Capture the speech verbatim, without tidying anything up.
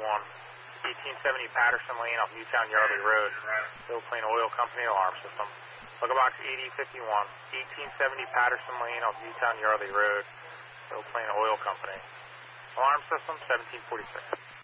fifty-one, eighteen seventy Patterson Lane off Newtown Yardley Road, Bill Plain Oil Company alarm system. Local box eighty fifty-one, eighteen seventy Patterson Lane off Newtown Yardley Road, Bill Plain Oil Company. Alarm system seventeen forty-six.